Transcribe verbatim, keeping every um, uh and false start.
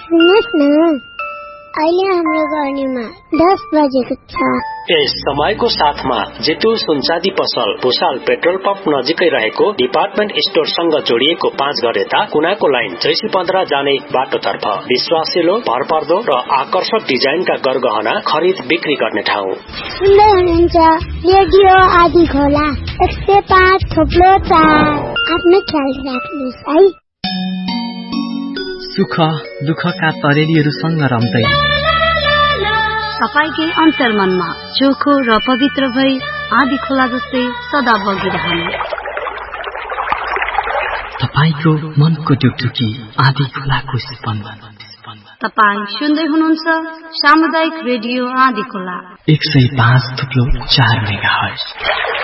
सुन्नुहोस् न, अहिले हाम्रो गर्नेमा दस बजेको छ। यस समयको साथमा जेतु सुनचाँदी पसल भुसाल पेट्रोल पम्प नजिकै रहेको डिपार्टमेन्ट स्टोरसँग जोडिएको पाँच घर यता कुनाको लाइन चैसी पन्ध्र जाने बाटोतर्फ विश्वासिलो, भरपर्दो र आकर्षक डिजाइनका गरगहना खरिद बिक्री गर्ने ठाउँ। सुन्दै हुनुहुन्छ रेडियो आदि खोला एक सय पाँच थोप्लो चार। आफ्नो ख्याल राख्नुहोस् है। सुख दुःखका तरेलीहरूसँग रम्दै तपाईकै अन्तर्मनमा चोखो र पवित्र भई आदि खोला जस्तै सदा बगिरहने। तपाईको मनको ढुकढुकी आदि खोलाको स्पन्दन। तपाई सुन्दै हुनुहुन्छ सामुदायिक रेडियो आदि खोला एक सय पाँच थुप्लो चार मेगाहर्ज।